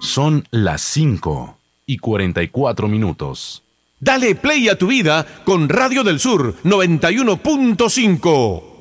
Son las 5:44. Dale play a tu vida con Radio del Sur 91.5.